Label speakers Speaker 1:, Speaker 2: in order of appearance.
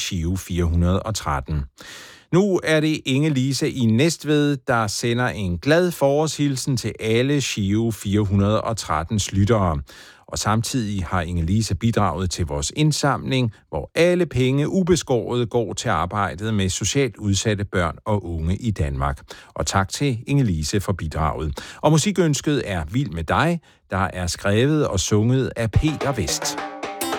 Speaker 1: Giro 413. Nu er det Inge-Lise i Næstved, der sender en glad forårshilsen til alle Giro 413's lyttere. Og samtidig har Inge-Lise bidraget til vores indsamling, hvor alle penge ubeskåret går til arbejdet med socialt udsatte børn og unge i Danmark. Og tak til Inge-Lise for bidraget. Og musikønsket er Vild med dig, der er skrevet og sunget af Peter Vest.